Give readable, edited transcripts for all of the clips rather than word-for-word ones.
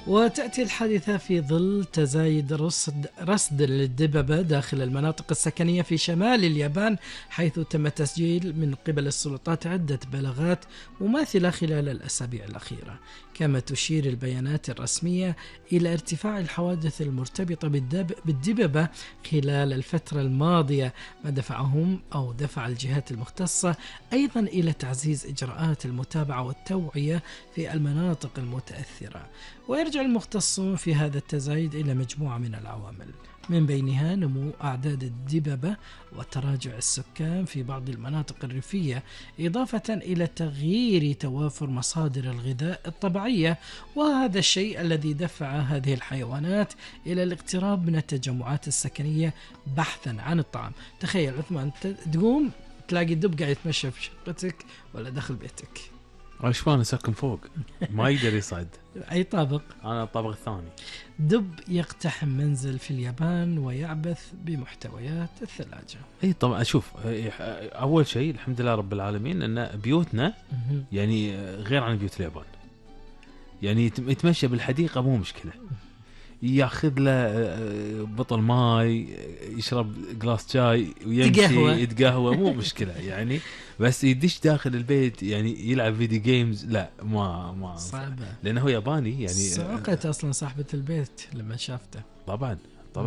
وتأتي الحادثة في ظل تزايد رصد للدببة داخل المناطق السكنية في شمال اليابان، حيث تم تسجيل من قبل السلطات عدة بلاغات مماثلة خلال الأسابيع الأخيرة. كما تشير البيانات الرسمية إلى ارتفاع الحوادث المرتبطة بالدببة خلال الفترة الماضية، ما دفع الجهات المختصة أيضا إلى تعزيز إجراءات المتابعة والتوعية في المناطق المتأثرة. ويرجع المختصون في هذا التزايد إلى مجموعة من العوامل، من بينها نمو أعداد الدببة وتراجع السكان في بعض المناطق الريفية، إضافة إلى تغيير توافر مصادر الغذاء الطبيعية، وهذا الشيء الذي دفع هذه الحيوانات إلى الاقتراب من التجمعات السكنية بحثا عن الطعام. تخيل عثمان تقوم تلاقي دب قاعد يتمشى في شقتك ولا داخل بيتك. عشان ساكن فوق ما يقدر يصعد. أي طابق؟ أنا الطابق الثاني. دب يقتحم منزل في اليابان ويعبث بمحتويات الثلاجة. اي طبعا. اشوف اول شيء الحمد لله رب العالمين ان بيوتنا يعني غير عن بيوت اليابان. يعني يتمشى بالحديقة مو مشكلة، ياخذ له بطل ماي، يشرب جلاس شاي ويمشي يتقهوى مو مشكلة يعني. بس يدش داخل البيت يعني يلعب فيديو جيمز لا ما صعبة، لأنه هو ياباني يعني. سعقت أصلا صاحبة البيت لما شافته. طبعا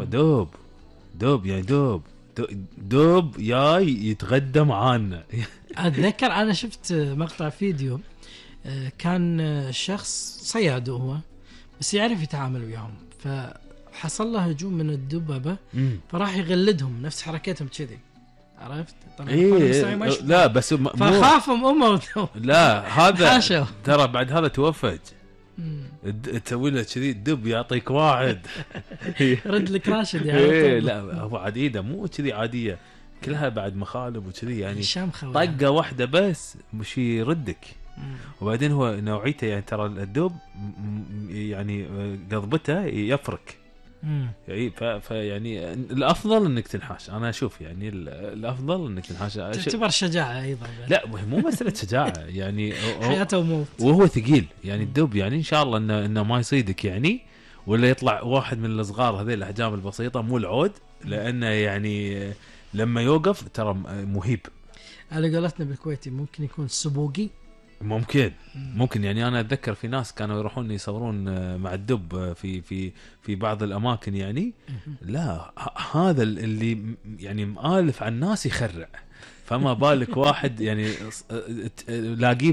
دوب يعني دوب جاي يتغدى معانا. أتذكر أنا شفت مقطع فيديو، كان شخص صياد هو بس يعرف يتعامل وياهم، فحصل له هجوم من الدببة فراح يغلدهم نفس حركتهم كذي، عرفت؟ طبعا لا بس فخافهم أمه. لا هذا ترى بعد هذا توفت. تسوي له كذي الدب يعطيك واحد رد لك راشد يعني. لا هو عديدة مو كذي عادية، كلها بعد مخالب وكذي يعني. طقة واحدة بس مش يردك. وبعدين هو نوعيته يعني ترى الدب يعني قضبته يفرك يعني. فيعني الافضل انك تنحاش. انا اشوف يعني الافضل انك تنحاش. تعتبر شجاعه ايضا. لا مو مساله شجاعه يعني حياته وموت. وهو ثقيل يعني الدب يعني ان شاء الله انه ما يصيدك يعني، ولا يطلع واحد من الصغار هذه الاحجام البسيطه مو العود، لانه يعني لما يوقف ترى مهيب. على قولتنا بالكويتي ممكن يكون سبوقي. ممكن يعني. انا اتذكر في ناس كانوا يروحون يصورون مع الدب في بعض الاماكن يعني. لا هذا اللي يعني مآلف عن الناس يخرع، فما بالك واحد يعني لاقيه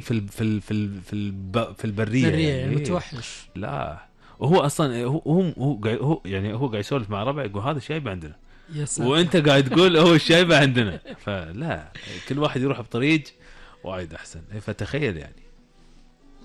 في البريه يعني متوحش. لا وهو اصلا هو يعني هو قاعد يسولف مع ربعه يقول هذا شايب عندنا، وانت قاعد تقول هو الشايب عندنا. فلا كل واحد يروح بطريق وايد احسن. فتخيل يعني